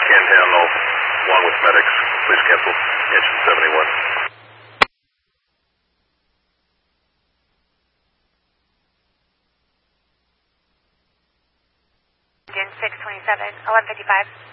can't handle, along with medics. Please cancel engine 71. Engine 627, 1155.